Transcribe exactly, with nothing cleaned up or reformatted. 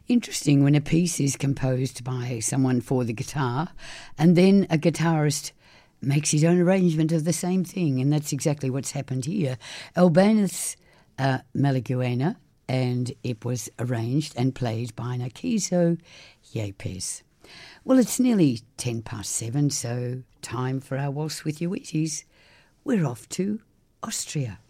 interesting when a piece is composed by someone for the guitar and then a guitarist makes his own arrangement of the same thing, and that's exactly what's happened here. Albéniz uh, Malaguena, and it was arranged and played by Narciso Yepes. Well, it's nearly ten past seven, so time for our Waltz with Your Wheaties. We're off to Austria.